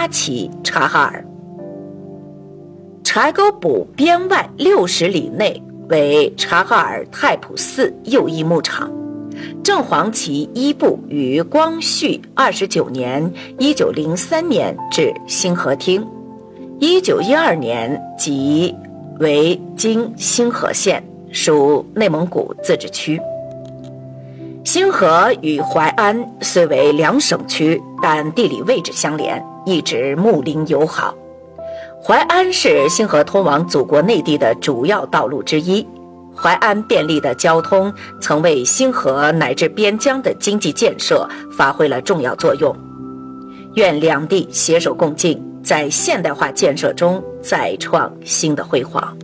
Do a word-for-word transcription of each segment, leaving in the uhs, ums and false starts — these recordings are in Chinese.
八旗察哈尔。柴沟堡边外六十里内为察哈尔太普寺右翼牧场。正黄旗一部于光绪二十九年（一九零三年）至兴和厅，一九一二年即为今兴和县，属内蒙古自治区。兴和与淮安虽为两省区，但地理位置相连，一直睦邻友好。淮安是兴和通往祖国内地的主要道路之一。淮安便利的交通曾为兴和乃至边疆的经济建设发挥了重要作用。愿两地携手共进，在现代化建设中再创新的辉煌。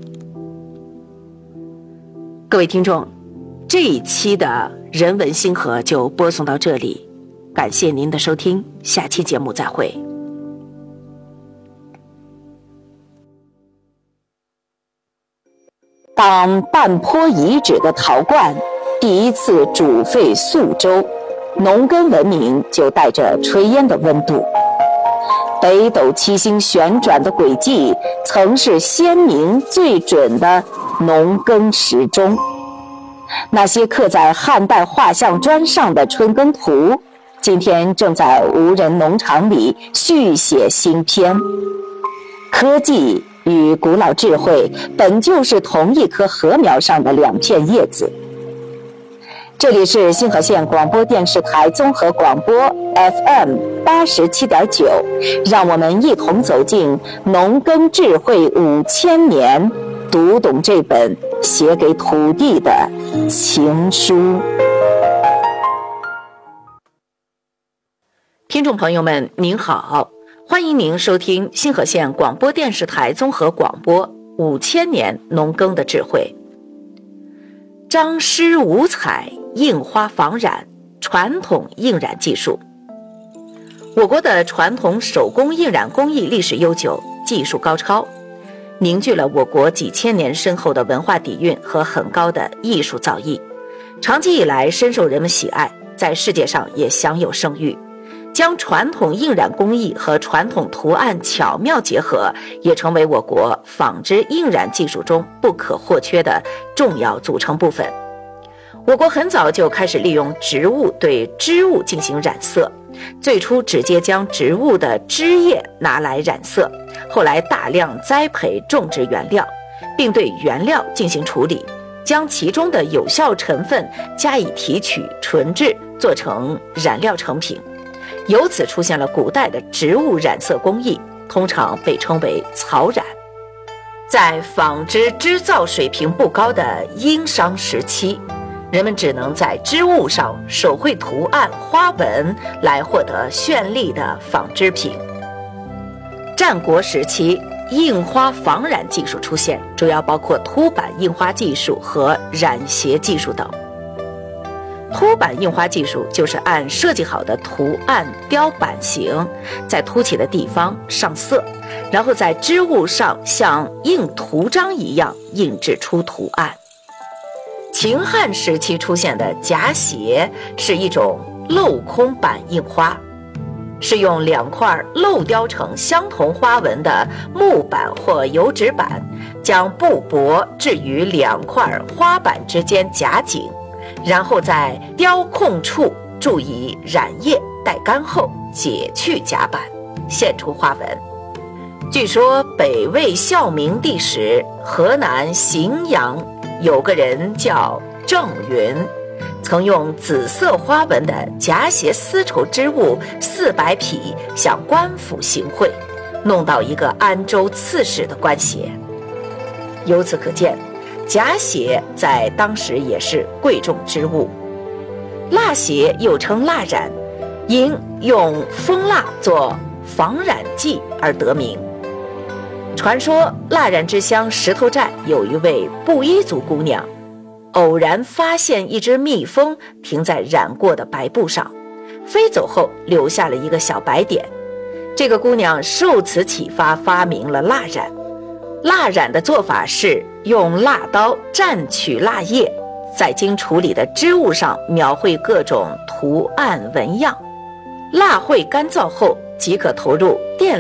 各位听众，这一期的人文兴和就播送到这里，感谢您的收听，下期节目再会。当半坡遗址的陶罐第一次煮沸宿州，农耕文明就带着炊烟的温度。北斗七星旋转的轨迹曾是鲜明最准的农耕时钟。那些刻在汉代画像砖上的春耕图，今天正在无人农场里续写新篇。科技与古老智慧本就是同一棵禾苗上的两片叶子。这里是兴和县广播电视台综合广播 F M 八十七点九，让我们一同走进农耕智慧五千年，读懂这本写给土地的情书。 听众朋友们，您好。欢迎您收听兴和县广播电视台综合广播五千年农耕的智慧。张诗五彩，印花仿染，传统印染技术。我国的传统手工印染工艺历史悠久，技术高超，凝聚了我国几千年深厚的文化底蕴和很高的艺术造诣，长期以来深受人们喜爱，在世界上也享有声誉。将传统印染工艺和传统图案巧妙结合，也成为我国纺织印染技术中不可或缺的重要组成部分。我国很早就开始利用植物对织物进行染色，最初直接将植物的枝叶拿来染色，后来大量栽培种植原料，并对原料进行处理，将其中的有效成分加以提取纯制，做成染料成品。由此出现了古代的植物染色工艺，通常被称为草染。在纺织织造水平不高的殷商时期，人们只能在织物上手绘图案花纹来获得绚丽的纺织品。战国时期，印花仿染技术出现，主要包括凸版印花技术和染鞋技术等。凸版印花技术就是按设计好的图案雕版型，在凸起的地方上色，然后在织物上像印图章一样印制出图案。秦汉时期出现的夹鞋是一种镂空版印花，是用两块镂雕成相同花纹的木板或油纸板，将布帛置于两块花板之间夹紧，然后在雕空处注以染液，待干后解去夹板，现出花纹。据说北魏孝明帝时，河南荥阳有个人叫郑云，曾用紫色花纹的夹鞋丝绸织物四百匹向官府行贿，弄到一个安州刺史的官鞋。由此可见，夹鞋在当时也是贵重之物。蜡鞋又称蜡染，因用蜂蜡做仿染剂而得名。传说蜡染之乡石头寨有一位布依族姑娘，偶然发现一只蜜蜂停在染过的白布上，飞走后留下了一个小白点。这个姑娘受此启发，发明了蜡染。蜡染的做法是用蜡刀蘸取蜡液，在经处理的织物上描绘各种图案纹样。蜡绘干燥后即可投入电